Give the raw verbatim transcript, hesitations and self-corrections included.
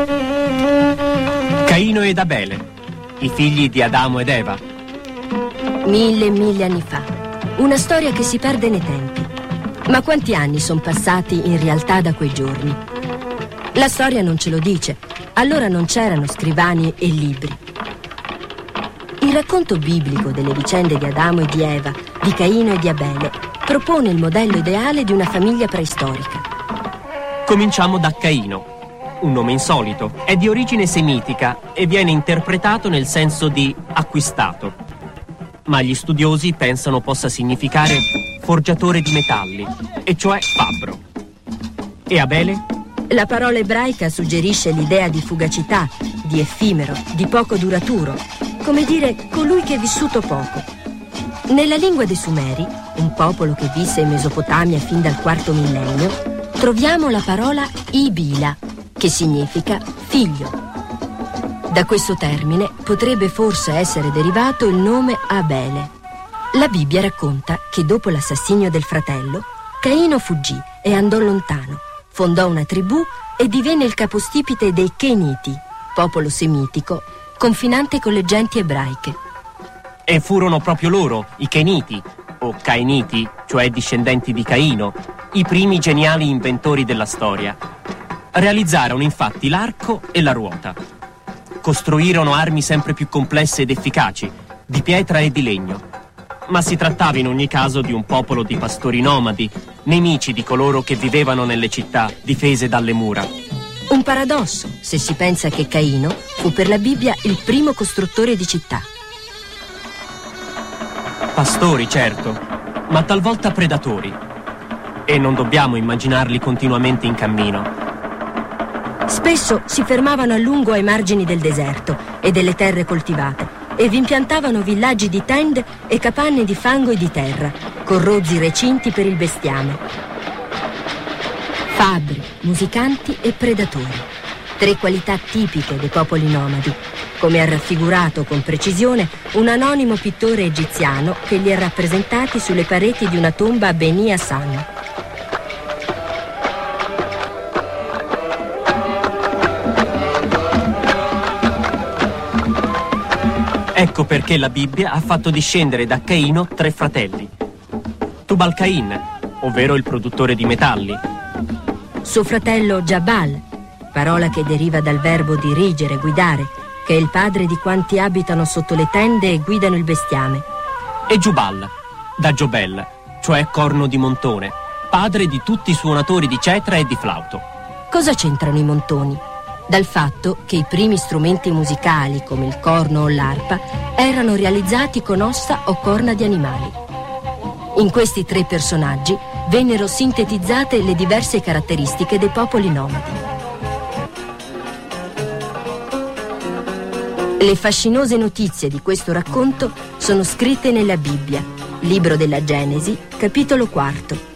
Caino ed Abele, i figli di Adamo ed Eva. Mille e mille anni fa. Una storia che si perde nei tempi. Ma quanti anni sono passati in realtà da quei giorni? La storia non ce lo dice. Allora non c'erano scrivani e libri. Il racconto biblico delle vicende di Adamo e di Eva, di Caino e di Abele, propone il modello ideale di una famiglia preistorica. Cominciamo da Caino. Un nome insolito, è di origine semitica e viene interpretato nel senso di acquistato. Ma gli studiosi pensano possa significare forgiatore di metalli, e cioè fabbro. E Abele? La parola ebraica suggerisce l'idea di fugacità, di effimero, di poco duraturo, come dire colui che è vissuto poco. Nella lingua dei Sumeri, un popolo che visse in Mesopotamia fin dal quarto millennio, troviamo la parola Ibila, che significa figlio. Da questo termine potrebbe forse essere derivato il nome Abele. La Bibbia racconta che dopo l'assassinio del fratello, Caino fuggì e andò lontano, fondò una tribù e divenne il capostipite dei Keniti, popolo semitico, confinante con le genti ebraiche. E furono proprio loro, i Keniti, o Cainiti, cioè discendenti di Caino, i primi geniali inventori della storia. Realizzarono infatti l'arco e la ruota. Costruirono armi sempre più complesse ed efficaci, di pietra e di legno. Ma si trattava in ogni caso di un popolo di pastori nomadi, nemici di coloro che vivevano nelle città, difese dalle mura. Un paradosso, se si pensa che Caino fu per la Bibbia il primo costruttore di città. Pastori, certo, ma talvolta predatori. E non dobbiamo immaginarli continuamente in cammino. Spesso si fermavano a lungo ai margini del deserto e delle terre coltivate e vi impiantavano villaggi di tende e capanne di fango e di terra, con rozzi recinti per il bestiame. Fabbri, musicanti e predatori. Tre qualità tipiche dei popoli nomadi, come ha raffigurato con precisione un anonimo pittore egiziano che li ha rappresentati sulle pareti di una tomba a Beni Hassan. Ecco perché la Bibbia ha fatto discendere da Caino tre fratelli. Tubal-Cain, ovvero il produttore di metalli. Suo fratello Jabal, parola che deriva dal verbo dirigere, guidare, che è il padre di quanti abitano sotto le tende e guidano il bestiame. E Giubal, da Giobel, cioè corno di montone, padre di tutti i suonatori di cetra e di flauto. Cosa c'entrano i montoni? Dal fatto che i primi strumenti musicali, come il corno o l'arpa, erano realizzati con ossa o corna di animali. In questi tre personaggi vennero sintetizzate le diverse caratteristiche dei popoli nomadi. Le fascinose notizie di questo racconto sono scritte nella Bibbia, libro della Genesi, capitolo quarto.